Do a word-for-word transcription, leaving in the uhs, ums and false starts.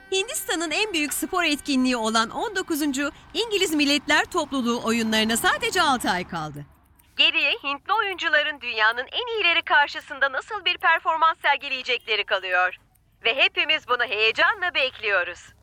Hindistan'ın en büyük spor etkinliği olan on dokuzuncu İngiliz Milletler Topluluğu oyunlarına sadece altı ay kaldı. Geriye Hintli oyuncuların dünyanın en iyileri karşısında nasıl bir performans sergileyecekleri kalıyor. Ve hepimiz bunu heyecanla bekliyoruz.